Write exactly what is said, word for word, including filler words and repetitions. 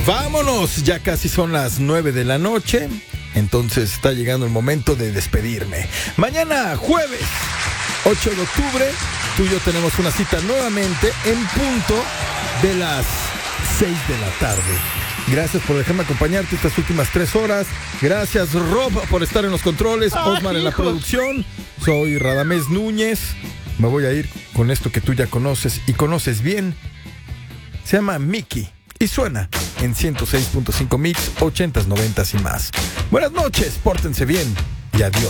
Vámonos, ya casi son las nueve de la noche. Entonces está llegando el momento de despedirme. Mañana, jueves ocho de octubre, tú y yo tenemos una cita nuevamente en punto de las seis de la tarde. Gracias por dejarme acompañarte estas últimas tres horas. Gracias, Rob, por estar en los controles. Ay, Osmar en la hijo. producción. Soy Radamés Núñez. Me voy a ir con esto que tú ya conoces y conoces bien. Se llama Mickey y suena en ciento seis punto cinco Mix, ochentas, noventas y más. Buenas noches, pórtense bien y adiós.